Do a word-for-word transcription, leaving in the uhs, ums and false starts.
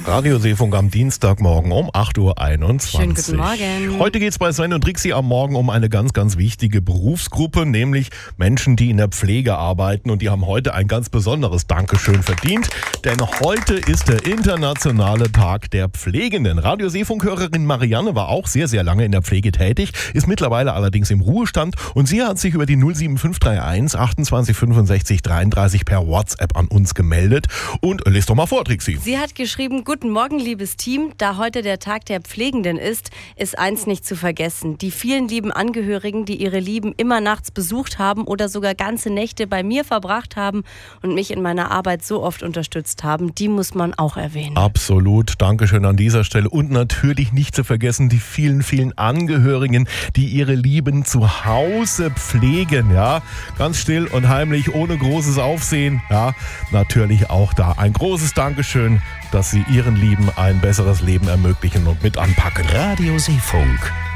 Radio Seefunk am Dienstagmorgen um acht Uhr einundzwanzig. Schönen guten Morgen. Heute geht es bei Sven und Trixie am Morgen um eine ganz, ganz wichtige Berufsgruppe, nämlich Menschen, die in der Pflege arbeiten. Und die haben heute ein ganz besonderes Dankeschön verdient, denn heute ist der internationale Tag der Pflegenden. Radio Seefunk-Hörerin Marianne war auch sehr, sehr lange in der Pflege tätig, ist mittlerweile allerdings im Ruhestand und sie hat sich über die null sieben fünf drei eins achtundzwanzig fünfundsechzig dreiunddreißig per WhatsApp an uns gemeldet. Und lest doch mal vor, Trixie. Sie hat geschrieben: Guten Morgen, liebes Team. Da heute der Tag der Pflegenden ist, ist eins nicht zu vergessen. Die vielen lieben Angehörigen, die ihre Lieben immer nachts besucht haben oder sogar ganze Nächte bei mir verbracht haben und mich in meiner Arbeit so oft unterstützt haben, die muss man auch erwähnen. Absolut. Dankeschön an dieser Stelle. Und natürlich nicht zu vergessen die vielen, vielen Angehörigen, die ihre Lieben zu Hause pflegen. Ja, ganz still und heimlich, ohne großes Aufsehen. Ja, natürlich auch da ein großes Dankeschön, dass sie ihren Lieben ein besseres Leben ermöglichen und mit anpacken. Radio Seefunk.